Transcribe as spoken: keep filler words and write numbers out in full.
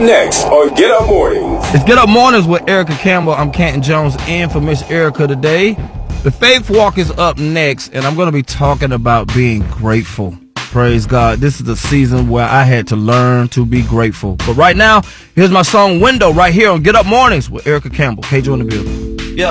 next on Get Up Mornings. It's Get Up Mornings with Erica Campbell. I'm Canton Jones in for Miss Erica today. The Faith Walk is up next, and I'm going to be talking about being grateful. Praise God. This is the season where I had to learn to be grateful. But right now, here's my song Window right here on Get Up Mornings with Erica Campbell. K J in the building.